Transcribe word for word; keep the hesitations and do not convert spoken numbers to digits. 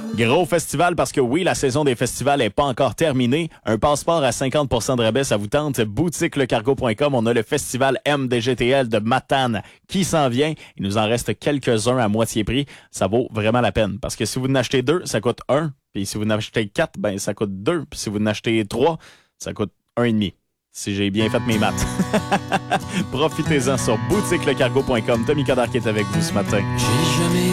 Gros festival parce que oui, la saison des festivals n'est pas encore terminée. Un passeport à cinquante pour cent de rabais, ça vous tente? boutique le cargo point com. On a le festival M D G T L de Matane qui s'en vient. Il nous en reste quelques-uns à moitié prix. Ça vaut vraiment la peine parce que si vous en achetez deux, ça coûte un. Puis si vous en achetez quatre, ben ça coûte deux. Puis si vous en achetez trois, ça coûte un et demi. Si j'ai bien fait mes maths. Profitez-en sur boutique le cargo point com. Tommy Coderre qui est avec vous ce matin. J'ai jamais